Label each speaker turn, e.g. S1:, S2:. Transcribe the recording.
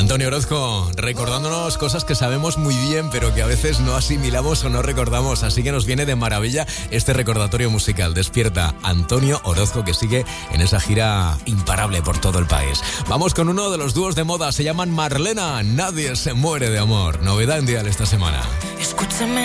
S1: Antonio Orozco, recordándonos cosas que sabemos muy bien, pero que a veces no asimilamos o no recordamos. Así que nos viene de maravilla este recordatorio musical. Despierta Antonio Orozco, que sigue en esa gira imparable por todo el país. Vamos con uno de los dúos de moda. Se llaman Marlena. Nadie se muere de amor. Novedad en Dial esta semana.
S2: Escúchame.